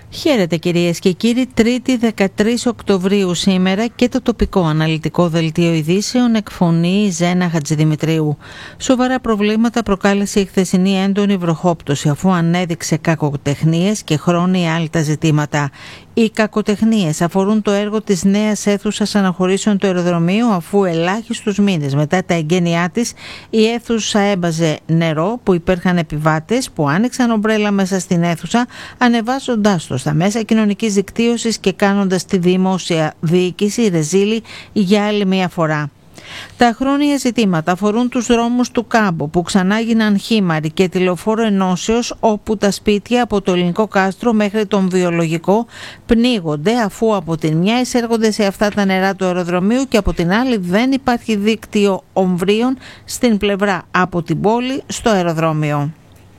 Χαίρετε κυρίες και κύριοι, Τρίτη 13 Οκτωβρίου σήμερα και το τοπικό αναλυτικό δελτίο ειδήσεων εκφωνεί Ζένα Χατζηδημητρίου. Σοβαρά προβλήματα προκάλεσε η χθεσινή έντονη βροχόπτωση αφού ανέδειξε κακοτεχνίες και χρόνια άλυτα ζητήματα. Οι κακοτεχνίες αφορούν το έργο της νέας αίθουσας αναχωρήσεων του αεροδρομίου, αφού ελάχιστους μήνες μετά τα εγγένειά της η αίθουσα έμπαζε νερό που υπήρχαν επιβάτες που άνοιξαν ομπρέλα μέσα στην αίθουσα, ανεβάζοντάς το στα μέσα κοινωνικής δικτύωσης και κάνοντας τη δημόσια διοίκηση ρεζίλη για άλλη μια φορά. Τα χρόνια ζητήματα αφορούν τους δρόμους του Κάμπο που ξανά γίναν χήμαροι και τη Λεωφόρο Ενώσεως, όπου τα σπίτια από το Ελληνικό Κάστρο μέχρι τον Βιολογικό πνίγονται, αφού από την μια εισέρχονται σε αυτά τα νερά του αεροδρομίου και από την άλλη δεν υπάρχει δίκτυο ομβρίων στην πλευρά από την πόλη στο αεροδρόμιο.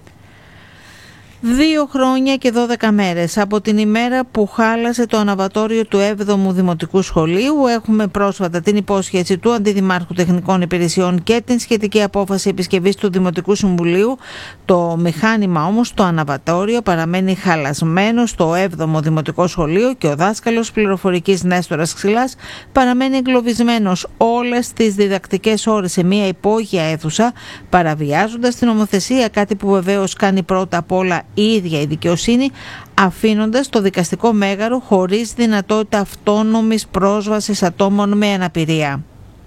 2 χρόνια και 12 μέρες από την ημέρα που χάλασε το αναβατόριο του 7ου Δημοτικού Σχολείου. Έχουμε πρόσφατα την υπόσχεση του Αντιδημάρχου Τεχνικών Υπηρεσιών και την σχετική απόφαση επισκευής του Δημοτικού Συμβουλίου. Το μηχάνημα όμως, το αναβατόριο, παραμένει χαλασμένο στο 7ο Δημοτικό Σχολείο και ο δάσκαλος πληροφορικής Νέστορας Ξυλάς παραμένει εγκλωβισμένος όλες τις διδακτικές ώρες σε μια υπόγεια αίθουσα, παραβιάζοντας την νομοθεσία, κάτι που βεβαίως κάνει πρώτα απ' όλα η ίδια η δικαιοσύνη, αφήνοντας το δικαστικό μέγαρο χωρίς δυνατότητα αυτόνομης πρόσβασης ατόμων με αναπηρία.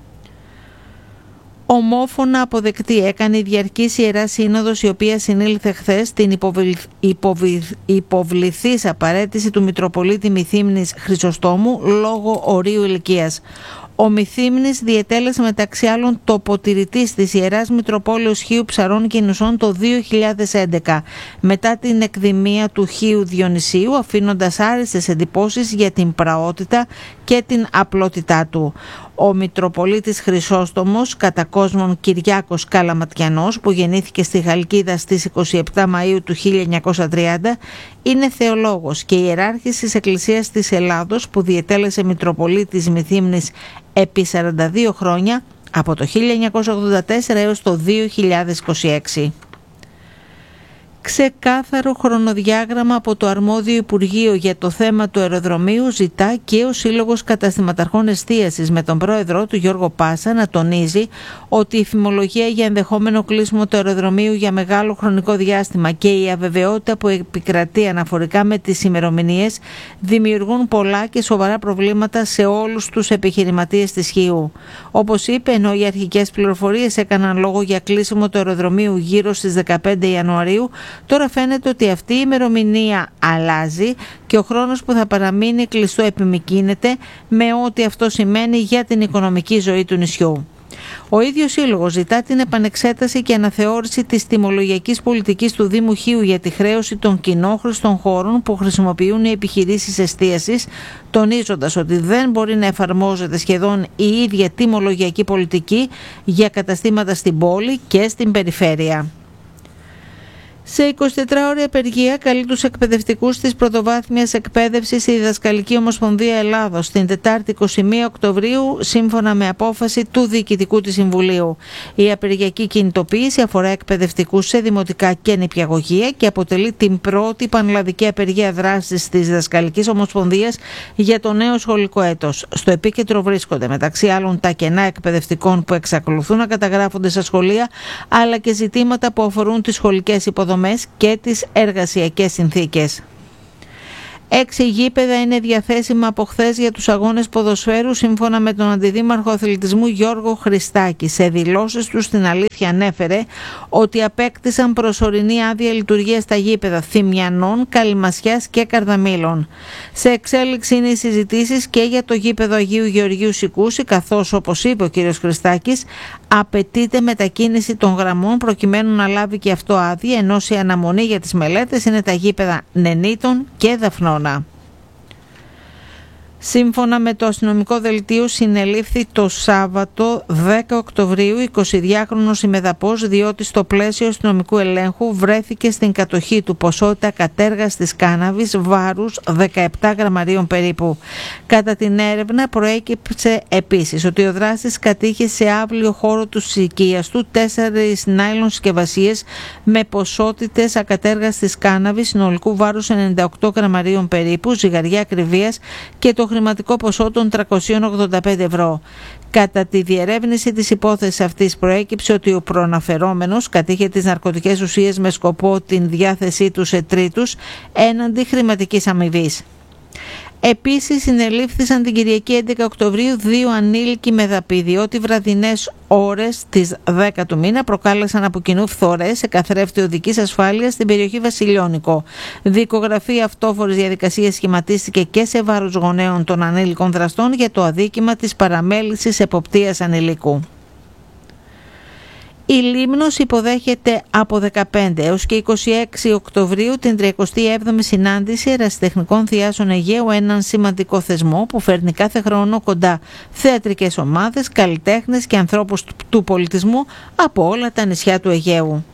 Ομόφωνα αποδεκτή έκανε η Διαρκής Ιερά Σύνοδος, η οποία συνήλθε χθες την υποβληθής απαραίτηση του Μητροπολίτη Μυθύμνης Χρυσοστόμου λόγω ορίου ηλικίας. Ο Μυθύμνης διετέλεσε μεταξύ άλλων τοποτηρητής της Ιεράς Μητροπόλεως Χίου Ψαρών και Νησών το 2011 μετά την εκδημία του Χίου Διονυσίου, αφήνοντας άριστες εντυπώσεις για την πραότητα και την απλότητά του. Ο Μητροπολίτης Χρυσόστομος, κατά κόσμον Κυριάκος Καλαματιανός, που γεννήθηκε στη Χαλκίδα στις 27 Μαΐου του 1930, είναι θεολόγος και ιεράρχης της Εκκλησίας της Ελλάδος, που διετέλεσε Μητροπολίτης Μυθύμνης επί 42 χρόνια, από το 1984 έως το 2026. Ξεκάθαρο χρονοδιάγραμμα από το αρμόδιο Υπουργείο για το θέμα του αεροδρομίου ζητά και ο Σύλλογος Καταστηματαρχών Εστίασης, με τον πρόεδρό του Γιώργο Πάσα να τονίζει ότι η φημολογία για ενδεχόμενο κλείσιμο του αεροδρομίου για μεγάλο χρονικό διάστημα και η αβεβαιότητα που επικρατεί αναφορικά με τις ημερομηνίες δημιουργούν πολλά και σοβαρά προβλήματα σε όλους τους επιχειρηματίες της Χίου. Όπως είπε, ενώ οι αρχικές πληροφορίες έκαναν λόγο για κλείσιμο του αεροδρομίου γύρω στις 15 Ιανουαρίου, τώρα φαίνεται ότι αυτή η ημερομηνία αλλάζει και ο χρόνος που θα παραμείνει κλειστό επιμικρύνεται, με ό,τι αυτό σημαίνει για την οικονομική ζωή του νησιού. Ο ίδιος σύλλογος ζητά την επανεξέταση και αναθεώρηση της τιμολογιακής πολιτικής του Δήμου Χίου για τη χρέωση των κοινόχρηστων χώρων που χρησιμοποιούν οι επιχειρήσεις εστίασης, τονίζοντας ότι δεν μπορεί να εφαρμόζεται σχεδόν η ίδια τιμολογιακή πολιτική για καταστήματα στην πόλη και στην περιφέρεια. Σε 24ωρη απεργία καλεί τους εκπαιδευτικούς της πρωτοβάθμιας εκπαίδευσης η Διδασκαλική Ομοσπονδία Ελλάδος την Τετάρτη 21 Οκτωβρίου, σύμφωνα με απόφαση του Διοικητικού της Συμβουλίου. Η απεργιακή κινητοποίηση αφορά εκπαιδευτικούς σε δημοτικά και νηπιαγωγεία και αποτελεί την πρώτη πανελλαδική απεργία δράσης της Διδασκαλικής Ομοσπονδίας για το νέο σχολικό έτος. Στο επίκεντρο βρίσκονται μεταξύ άλλων τα κενά εκπαιδευτικών που εξακολουθούν να καταγράφονται στα σχολεία, αλλά και ζητήματα που αφορούν τις σχολικές υποδομές και τις εργασιακές συνθήκες. 6 γήπεδα είναι διαθέσιμα από χθες για τους αγώνες ποδοσφαίρου, σύμφωνα με τον Αντιδήμαρχο Αθλητισμού Γιώργο Χριστάκη. Σε δηλώσεις του στην Αλήθεια ανέφερε ότι απέκτησαν προσωρινή άδεια λειτουργίας στα γήπεδα Θημιανών, Καλυμασιάς και Καρδαμήλων. Σε εξέλιξη είναι οι συζητήσεις και για το γήπεδο Αγίου Γεωργίου Σικούση, καθώς, όπως είπε ο κ. Χριστάκης, απαιτείται μετακίνηση των γραμμών προκειμένου να λάβει και αυτό άδεια, ενώ σε αναμονή για τις μελέτες είναι τα γήπεδα Νενίτων και Δαφνών. Σύμφωνα με το αστυνομικό δελτίο, συνελήφθη το Σάββατο 10 Οκτωβρίου 22χρονος ημεδαπός, διότι στο πλαίσιο αστυνομικού ελέγχου βρέθηκε στην κατοχή του ποσότητα κατέργαστης κάναβης βάρους 17 γραμμαρίων περίπου. Κατά την έρευνα προέκυψε επίσης ότι ο δράστης κατήχε σε αύλιο χώρο της οικίας του 4 νάιλον συσκευασίες με ποσότητες ακατέργαστης κάναβης συνολικού βάρους 98 γραμμαρίων περίπου, ζυγαριά ακριβίας και το χρηματικό ποσό των 385 ευρώ. Κατά τη διερεύνηση της υπόθεσης αυτής προέκυψε ότι ο προαναφερόμενος κατήχε τις ναρκωτικές ουσίες με σκοπό την διάθεσή τους σε τρίτους έναντι χρηματικής αμοιβής. Επίσης συνελήφθησαν την Κυριακή 11 Οκτωβρίου 2 ανήλικοι μεδαποί, διότι βραδινές ώρες της 10 του μήνα προκάλεσαν από κοινού φθορές σε καθρέφτη οδικής ασφάλειας στην περιοχή Βασιλιώνικο. Δικογραφή αυτόφορης διαδικασίας σχηματίστηκε και σε βάρος γονέων των ανήλικων δραστών για το αδίκημα της παραμέλησης εποπτείας ανηλίκου. Η Λίμνος υποδέχεται από 15 έως και 26 Οκτωβρίου την 37η συνάντηση ερασιτεχνικών θειάσεων Αιγαίου, έναν σημαντικό θεσμό που φέρνει κάθε χρόνο κοντά θεατρικές ομάδες, καλλιτέχνες και ανθρώπους του πολιτισμού από όλα τα νησιά του Αιγαίου.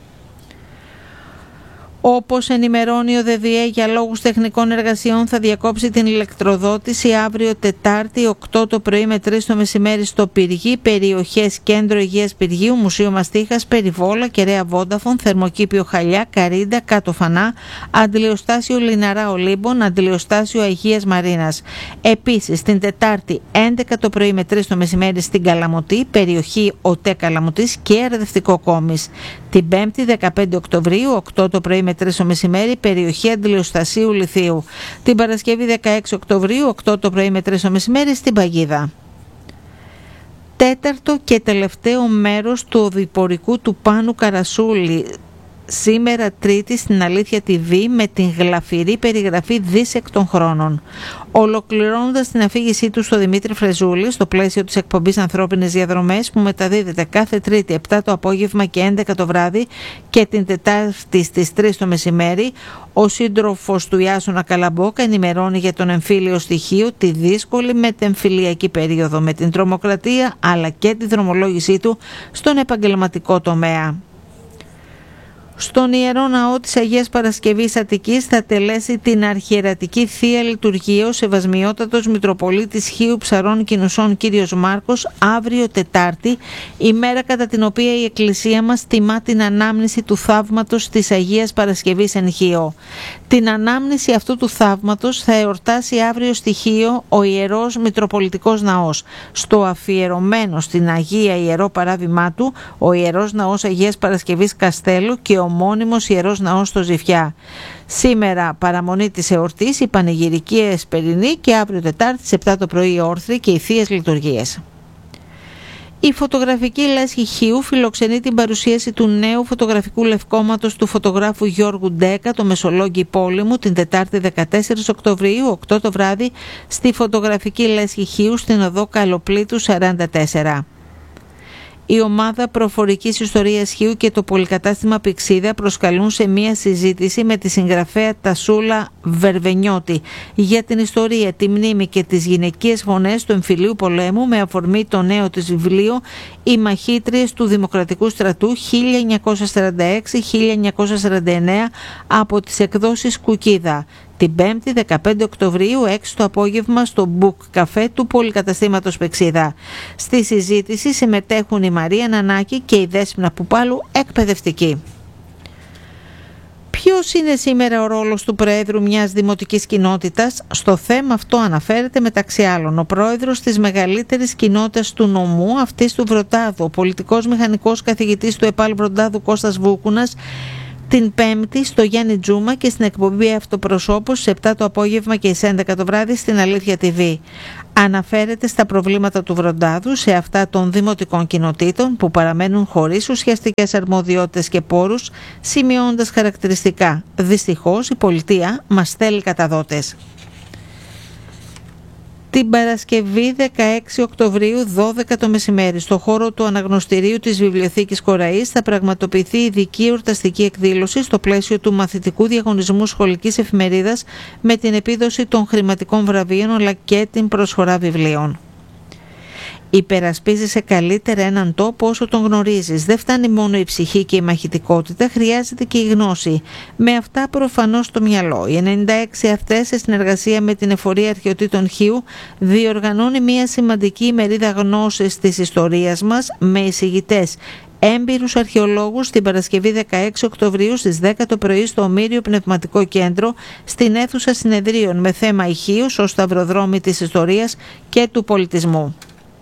Όπως ενημερώνει ο ΔΔΕ, για λόγους τεχνικών εργασιών θα διακόψει την ηλεκτροδότηση αύριο Τετάρτη 8 το πρωί με 3 το μεσημέρι στο Πυργή, περιοχές Κέντρο Υγείας Πυργίου, Μουσείο Μαστίχας, Περιβόλα, Κεραία Βόνταφον, Θερμοκήπιο Χαλιά, Καρίντα, Κάτω Φανά, Αντιλιοστάσιο Λιναρά Ολύμπων, Αντιλιοστάσιο Αγίας Μαρίνας. Επίσης την Τετάρτη 11 το πρωί με 3 το μεσημέρι στην Καλαμωτή, περιοχή ΟΤΕ Καλαμωτής και Ερδευτικό Κόμις. Την 5η 15 Οκτωβρίου 8 το πρωί με 3 το μεσημέρι, περιοχή Αντιλιοστασίου Λιθίου. Την Παρασκευή 16 Οκτωβρίου 8 το πρωί με 3 το μεσημέρι στην Παγίδα. Τέταρτο και τελευταίο μέρος του οδηπορικού του Πάνου Καρασούλη, σήμερα Τρίτη στην Αλήθεια TV, με την γλαφυρή περιγραφή δίσεκτων χρόνων. Ολοκληρώνοντας την αφήγησή του στο Δημήτρη Φρεζούλη, στο πλαίσιο της εκπομπής Ανθρώπινες Διαδρομές που μεταδίδεται κάθε Τρίτη 7 το απόγευμα και 11 το βράδυ και την Τετάρτη στις 3 το μεσημέρι, ο σύντροφος του Ιάσονα Καλαμπόκα ενημερώνει για τον εμφύλιο στοιχείο, τη δύσκολη μετεμφυλιακή περίοδο με την τρομοκρατία αλλά και τη δρομολόγησή του στον επαγγελματικό τομέα. Στον Ιερό Ναό της Αγίας Παρασκευής Αττικής θα τελέσει την αρχιερατική Θεία Λειτουργία ο Σεβασμιότατος Μητροπολίτης Χίου Ψαρών Κινουσών Κύριος Μάρκος αύριο Τετάρτη, ημέρα κατά την οποία η Εκκλησία μας τιμά την ανάμνηση του θαύματος της Αγίας Παρασκευής εν Χίο. Την ανάμνηση αυτού του θαύματος θα εορτάσει αύριο στη Χίο ο Ιερός Μητροπολιτικός Ναός. Στο αφιερωμένο στην Αγία Ιερό Παράβημά του, ο Ιερός Ναός Αγίας Παρασκευής Καστέλου και ο μόνιμος Ιερός Ναός στο Ζηφιά. Σήμερα παραμονή της εορτής, η Πανηγυρική Εσπερινή και αύριο Τετάρτη στις 7 το πρωί η όρθρη και οι Θείες Λειτουργίες. Η φωτογραφική λέσχη Χίου φιλοξενεί την παρουσίαση του νέου φωτογραφικού λευκόματος του φωτογράφου Γιώργου Ντέκα, το Μεσολόγγι Πόλεμου, την Τετάρτη 14 Οκτωβρίου, 8 το βράδυ, στη φωτογραφική λέσχη Χίου στην οδό Καλοπλήτου 44. Η ομάδα προφορικής ιστορίας Χίου και το πολυκατάστημα Πηξίδα προσκαλούν σε μία συζήτηση με τη συγγραφέα Τασούλα Βερβενιώτη για την ιστορία, τη μνήμη και τις γυναικείες φωνές του εμφυλίου πολέμου με αφορμή το νέο της βιβλίο «Οι μαχήτριες του Δημοκρατικού Στρατού 1946-1949» από τις εκδόσεις Κουκίδα. Την 5η 15 Οκτωβρίου 6 το απόγευμα στο Book Café του πολυκαταστήματος Πεξίδα. Στη συζήτηση συμμετέχουν η Μαρία Νανάκη και η Δέσποινα Πουπάλου, εκπαιδευτική. Ποιος είναι σήμερα ο ρόλος του Προέδρου μιας δημοτικής κοινότητας? Στο θέμα αυτό αναφέρεται μεταξύ άλλων ο πρόεδρος της μεγαλύτερης κοινότητας του νομού, αυτής του Βροντάδου, ο πολιτικός μηχανικός καθηγητής του ΕΠΑΛ Βροντάδου Κώστας Βούκουνας, την Πέμπτη στο Γιάννη Τζούμα και στην εκπομπή Αυτοπροσώπους στις 7 το απόγευμα και στις 11 το βράδυ στην Αλήθεια TV. Αναφέρεται στα προβλήματα του Βροντάδου, σε αυτά των δημοτικών κοινοτήτων που παραμένουν χωρίς ουσιαστικές αρμοδιότητες και πόρους, σημειώντας χαρακτηριστικά: δυστυχώς η πολιτεία μας θέλει καταδότες. Την Παρασκευή 16 Οκτωβρίου 12 το μεσημέρι στο χώρο του Αναγνωστηρίου της Βιβλιοθήκης Κοραής θα πραγματοποιηθεί ειδική εορταστική εκδήλωση στο πλαίσιο του μαθητικού διαγωνισμού σχολικής εφημερίδας με την επίδοση των χρηματικών βραβείων αλλά και την προσφορά βιβλίων. Υπερασπίζεσαι καλύτερα έναν τόπο όσο τον γνωρίζεις. Δεν φτάνει μόνο η ψυχή και η μαχητικότητα, χρειάζεται και η γνώση. Με αυτά προφανώς στο μυαλό. Οι 96 αυτές, σε συνεργασία με την Εφορία Αρχαιοτήτων Χίου, διοργανώνει μια σημαντική ημερίδα γνώσης της ιστορίας μας με εισηγητές έμπειρους αρχαιολόγους την Παρασκευή 16 Οκτωβρίου στις 10 το πρωί στο Ομήριο Πνευματικό Κέντρο στην αίθουσα συνεδρίων με θέμα η Χίους ως σταυροδρόμι της ιστορίας και του πολιτισμού.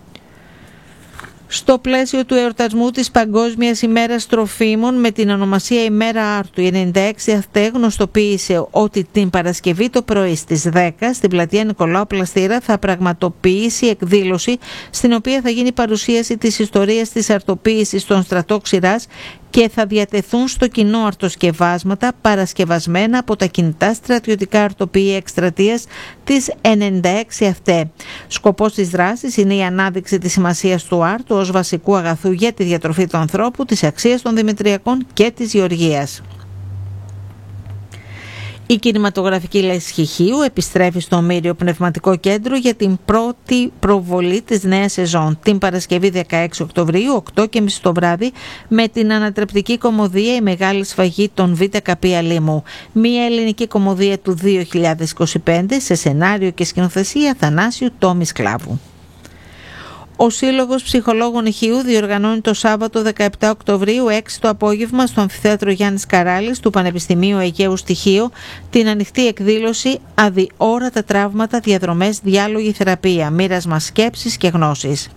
Στο πλαίσιο του εορτασμού της Παγκόσμιας ημέρας τροφίμων με την ονομασία ημέρα Άρτου, η 96 ΑΘΕ γνωστοποίησε ότι την Παρασκευή το πρωί στις 10 στην πλατεία Νικολάου Πλαστήρα θα πραγματοποιήσει εκδήλωση στην οποία θα γίνει παρουσίαση της ιστορίας της αρτοποίησης στον στρατό Ξηράς και θα διατεθούν στο κοινό αρτοσκευάσματα παρασκευασμένα από τα κινητά στρατιωτικά αρτοποιεία εκστρατείας της 96 ΑΘΕ. Σκοπός της δράσης είναι η ανάδειξη της σημασίας του άρτου ως βασικού αγαθού για τη διατροφή του ανθρώπου, της αξίας των δημητριακών και της γεωργίας. Η κινηματογραφική λέσχη Χίου επιστρέφει στο Ομήριο Πνευματικό Κέντρο για την πρώτη προβολή της νέας σεζόν την Παρασκευή 16 Οκτωβρίου 8.30 το βράδυ με την ανατρεπτική κωμωδία «Η Μεγάλη Σφαγή των ΒΚΠ Αλήμου», μια ελληνική κωμωδία του 2025 σε σενάριο και σκηνοθεσία Θανάσιου Τόμη Σκλάβου. Ο Σύλλογος Ψυχολόγων Χίου διοργανώνει το Σάββατο 17 Οκτωβρίου 6 το απόγευμα στο Αμφιθέατρο Γιάννης Καράλης του Πανεπιστημίου Αιγαίου Στοιχείο την ανοιχτή εκδήλωση «Αδιόρατα τραύματα, διαδρομές, διάλογη θεραπεία, μοίρασμα σκέψης και γνώσης».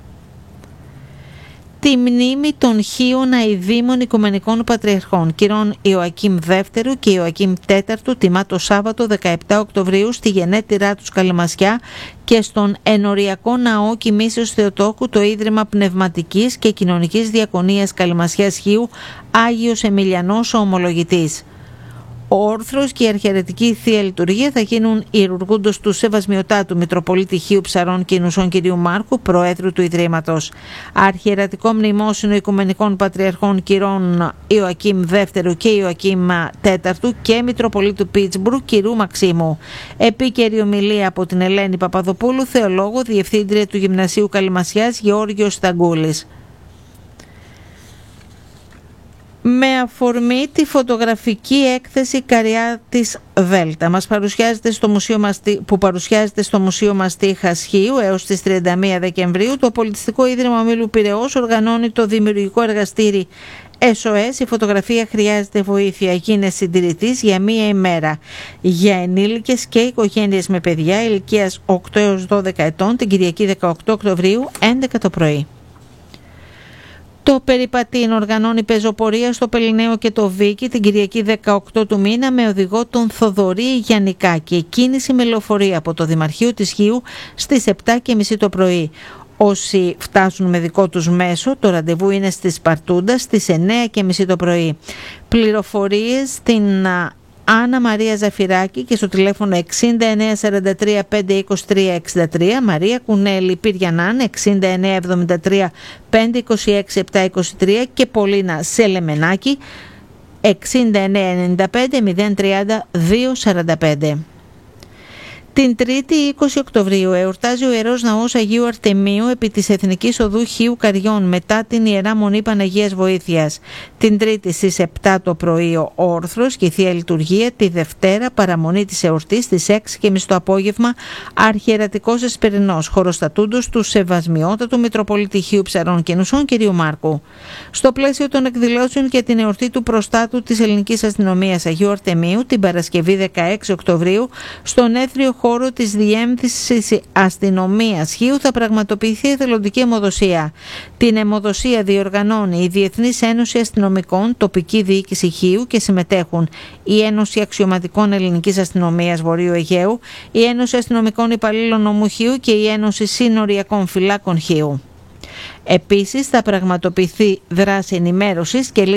Τη μνήμη των Χίων Αηδήμων Οικουμενικών Πατριαρχών κυρών Ιωακήμ Δεύτερου και Ιωακήμ Τέταρτου τιμά το Σάββατο 17 Οκτωβρίου στη γενέτειρά τους Καλαμασιά και στον ενοριακό ναό Κοιμήσεως Θεοτόκου το Ίδρυμα Πνευματικής και Κοινωνικής Διακονίας Καλαμασιάς Χίου Άγιος Εμιλιανός ο Ομολογητής. Ο όρθρος και η αρχιερετική Θεία Λειτουργία θα γίνουν ιερουργούντος του Σεβασμιωτάτου Μητροπολίτη Χίου Ψαρών και Νουσών κ. Μάρκου, Προέδρου του Ιδρύματος. Αρχιερατικό Μνημόσυνο Οικουμενικών Πατριαρχών κ. Ιωακήμ Δεύτερου και Ιωακήμ Τέταρτου και Μητροπολίτου Πίτσμπουργκ κ. Μαξίμου. Επίκαιρη ομιλία από την Ελένη Παπαδοπούλου, θεολόγο, Διευθύντρια του Γυμνασίου Καλυμασιάς Γεώργιος Σταγκούλης. Με αφορμή τη φωτογραφική έκθεση Καριάτης Δέλτα που παρουσιάζεται στο Μουσείο Μαστίχας Χίου έως τις 31 Δεκεμβρίου, το Πολιτιστικό Ίδρυμα Ομίλου Πειραιώς οργανώνει το δημιουργικό εργαστήρι SOS. Η φωτογραφία χρειάζεται βοήθεια. Γίνε συντηρητής για μία ημέρα. Για ενήλικες και οικογένειες με παιδιά ηλικίας 8 έως 12 ετών την Κυριακή 18 Οκτωβρίου 11 το πρωί. Το Περιπατήν οργανώνει πεζοπορία στο Πελληναίο και το Βίκι την Κυριακή 18 του μήνα με οδηγό τον Θοδωρή Γιαννικάκη και κίνηση με λεωφορεία από το Δημαρχείο της Χίου στις 7.30 το πρωί. Όσοι φτάσουν με δικό τους μέσο, το ραντεβού είναι στη Σπαρτούντα στις 9.30 το πρωί. Πληροφορίες στην Άννα Μαρία Ζαφυράκη και στο τηλέφωνο 6943 523 63, Μαρία Κουνέλη Πυριανάν 6973 526 723 και Πολίνα Σελεμενάκη 6995 030 245. Την 3η 20 Οκτωβρίου εορτάζει ο Ιερός Ναός Αγίου Αρτεμίου επί της Εθνικής Οδού Χίου Καριών μετά την Ιερά Μονή Παναγίας Βοήθειας. Την Τρίτη στις 7 το πρωί ο όρθρος και η Θεία Λειτουργία, τη Δευτέρα παραμονή της εορτής στις 6.30 το απόγευμα αρχιερατικός Εσπερινός χωροστατούντος του Σεβασμιότατου Μητροπολίτη Χίου Ψαρών και Νουσών κ. Μάρκου. Στο πλαίσιο των εκδηλώσεων για την εορτή του προστάτου της Ελληνικής Αστυνομίας Αγίου Αρτεμίου την Παρασκευή 16 Οκτωβρίου στον έθριο χώρο της Διεύθυνσης Αστυνομίας Χίου θα πραγματοποιηθεί εθελοντική αιμοδοσία. Την αιμοδοσία διοργανώνει η Διεθνής Ένωση Αστυνομικών, τοπική διοίκηση Χίου και συμμετέχουν η Ένωση Αξιωματικών Ελληνικής Αστυνομίας Βορείου Αιγαίου, η Ένωση Αστυνομικών Υπαλλήλων Νομού Χίου και η Ένωση Συνοριακών Φυλάκων Χίου. Επίσης θα πραγματοποιηθεί δράση ενημέρωσης και